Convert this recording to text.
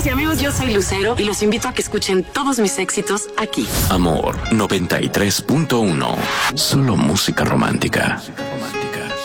y amigos, yo soy Lucero y los invito a que escuchen todos mis éxitos aquí. Amor 93.1. Solo música romántica.